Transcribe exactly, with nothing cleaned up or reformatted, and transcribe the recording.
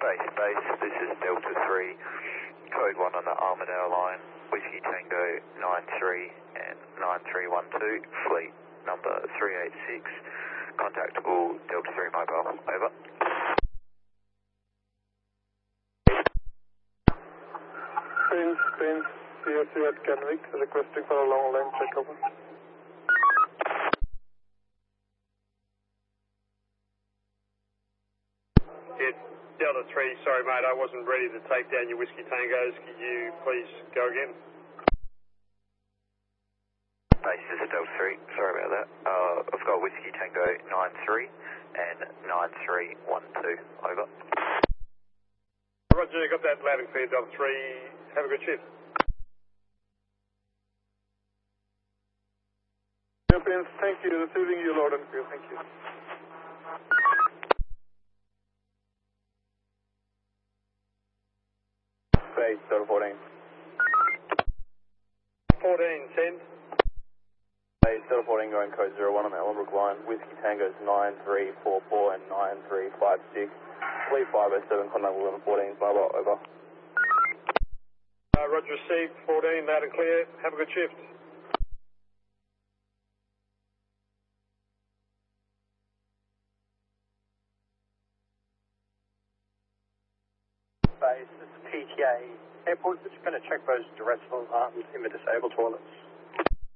Base, base, this is Delta three, code one on the Armadale line, Whiskey Tango nine three and nine three one two, fleet number three eight six, contactable Delta three mobile, over. Prince, Prince, C S U at Kenwick, requesting for a long line checkover. Yeah, Delta three, sorry mate, I wasn't ready to take down your Whiskey Tangos. Could you please go again? Base, this is Delta three, sorry about that. Uh, I've got Whiskey Tango nine three and nine three one two, over. Roger, got that loud and clear, Delta three. Have a good shift. Yeah, Prince, thank you. Receiving you loud and clear. Thank you. Base, Delta fourteen. fourteen, send. Base, Delta fourteen going code zero one on the Ellenbrook line. Whiskey Tangos nine three four four and nine three five six. Fleet five oh seven, contact eleven fourteen, mobile, over. Uh, Roger, received, fourteen, loud and clear. Have a good shift. Base, it's P T A. Airport, just going to check those direct alarms in the disabled toilets.